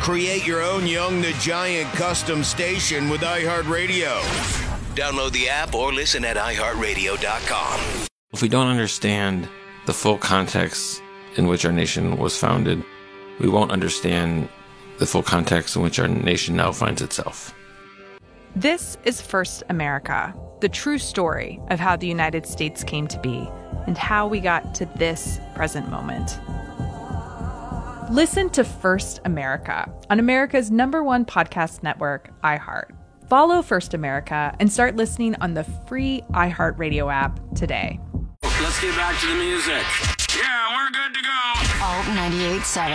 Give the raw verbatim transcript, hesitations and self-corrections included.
Create your own Young the Giant custom station with iHeartRadio. Download the app or listen at i heart radio dot com. If we don't understand the full context in which our nation was founded, we won't understand the full context in which our nation now finds itself. This is First America, the true story of how the United States came to be and how we got to this present moment. Listen to First America on America's number one podcast network, iHeart. Follow First America and start listening on the free iHeartRadio app today. Let's get back to the music. Yeah, we're good to go. Alt ninety-eight point seven.